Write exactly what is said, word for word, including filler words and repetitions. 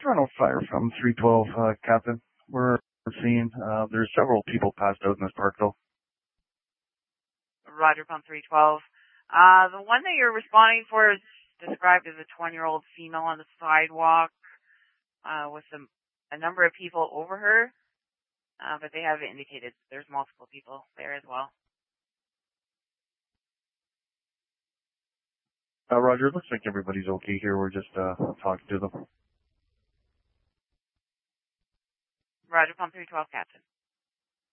Toronto Fire from three twelve, uh, Captain. We're seeing, uh, there's several people passed out in this Parkville. Roger, pump three twelve. Uh, the one that you're responding for is described as a twenty-year-old female on the sidewalk, uh, with some, a number of people over her, uh, but they have indicated there's multiple people there as well. Uh, Roger, it looks like everybody's okay here. We're just, uh, talking to them. Roger, pump three twelve, Captain.